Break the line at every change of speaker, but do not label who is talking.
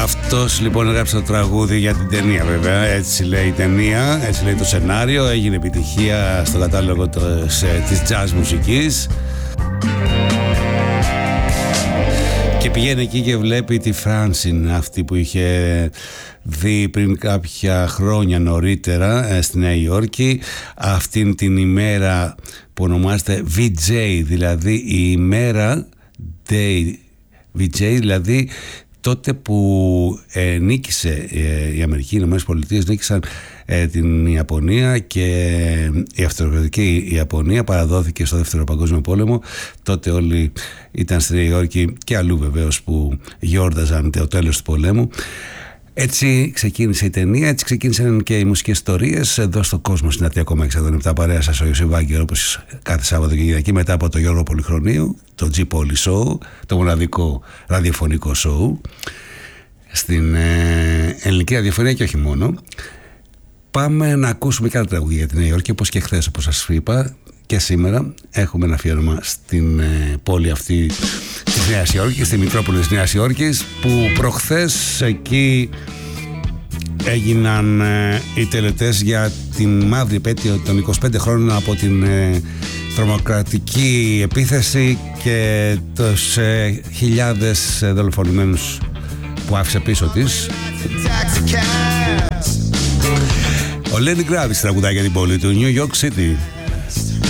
Αυτός λοιπόν έγραψε το τραγούδι για την ταινία, βέβαια. Έτσι λέει η ταινία, έτσι λέει το σενάριο. Έγινε επιτυχία στο κατάλογο της jazz μουσικής. Και πηγαίνει εκεί και βλέπει τη Φράνσιν, αυτή που είχε δει πριν κάποια χρόνια νωρίτερα στη Νέα Υόρκη, αυτήν την ημέρα που ονομάζεται VJ, δηλαδή η ημέρα Day VJ, δηλαδή τότε που νίκησε η Αμερική, οι Ηνωμένες Πολιτείες νίκησαν την Ιαπωνία και η αυτοκρατική Ιαπωνία παραδόθηκε στο Δεύτερο Παγκόσμιο Πόλεμο. Τότε όλοι ήταν στη Νέα Υόρκη και αλλού βεβαίως που γιόρταζαν το τέλος του πολέμου. Έτσι ξεκίνησε η ταινία, έτσι ξεκίνησαν και οι μουσικές ιστορίες εδώ στο κόσμο στην Αττία 607. Παρέα σας ο Ιωσήφ Βάγγελ, όπως κάθε Σάββατο και Κυριακή, μετά από το Γιώργο Πολυχρονίου, το G-Poly Show, το μοναδικό ραδιοφωνικό show στην ελληνική ραδιοφωνία και όχι μόνο. Πάμε να ακούσουμε και άλλα τραγούδια για την Νέα Υόρκη, όπως και χθες, όπως σας είπα. Και σήμερα έχουμε ένα αφιέρωμα στην πόλη αυτή της Νέας Υόρκης, στη Μητρόπολη της Νέας Υόρκης, που προχθές εκεί έγιναν οι τελετές για την μαύρη επέτειο των 25 χρόνων από την τρομοκρατική επίθεση και τους χιλιάδες δολοφονημένους που άφησε πίσω της. Ο Lenny Kravitz τραγουδάει για την πόλη του, New York City.